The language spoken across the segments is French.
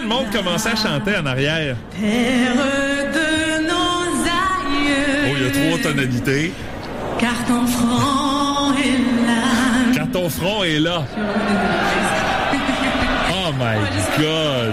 monde commençait à chanter en arrière. Père de nos aïeux. Oh, il y a 3 tonalités. Car ton front est là. Car ton front est là. Oh my God!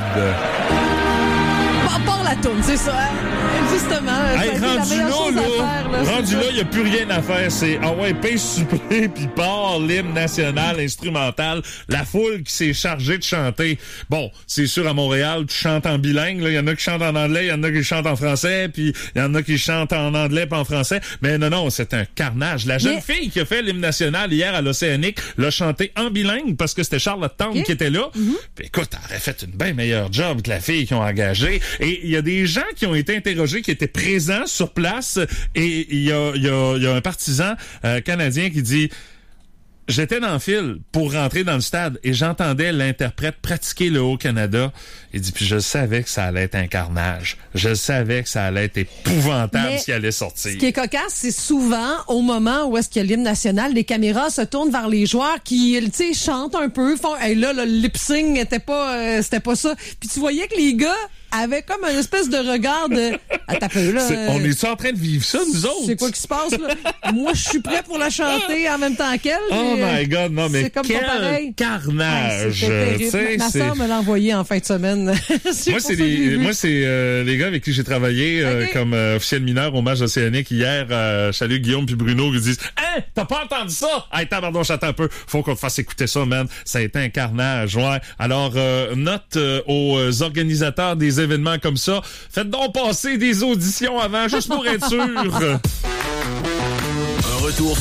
Pas la toune, c'est ça. Justement, Hey, rendu là, il n'y a plus rien à faire. C'est, paye supplé, puis part l'hymne national instrumental. La foule qui s'est chargée de chanter. Bon, c'est sûr, à Montréal, tu chantes en bilingue. Il y en a qui chantent en anglais, il y en a qui chantent en français, puis il y en a qui chantent en anglais pas en français. Mais non, c'est un carnage. La jeune fille qui a fait l'hymne national hier à l'Océanique l'a chanté en bilingue parce que c'était Charlotte Towne qui était là. Puis écoute, elle aurait fait une bien meilleure job que la fille qu'ils ont engagée. Et il y a des gens qui ont été interrogés, qui étaient présents sur place, et il y a un partisan canadien qui dit: j'étais dans le fil pour rentrer dans le stade et j'entendais l'interprète pratiquer le Haut-Canada. Il dit, puis je savais que ça allait être un carnage. Je savais que ça allait être épouvantable ce qui allait sortir. Ce qui est cocasse, c'est souvent au moment où est-ce qu'il y a l'hymne national, les caméras se tournent vers les joueurs qui, tu sais, chantent un peu, font, hey, là, le lip-sync c'était pas ça. Puis tu voyais que les gars avaient comme une espèce de regard de, attends peu, là. On est-tu en train de vivre ça, nous autres? C'est quoi qui se passe, là? Moi, je suis prêt pour la chanter en même temps qu'elle. Oh my God, non, mais c'est comme quel carnage! Ma sœur me l'a envoyé en fin de semaine. Moi, c'est les gars avec qui j'ai travaillé comme officiel mineur au match océanique hier. Salut Guillaume puis Bruno qui disent, hein, t'as pas entendu ça? Hey, pardon, j'attends un peu. Faut qu'on te fasse écouter ça, man. Ça a été un carnage, ouais. Alors, note aux organisateurs des événements comme ça, faites donc passer des auditions avant, juste pour être sûr. Un retour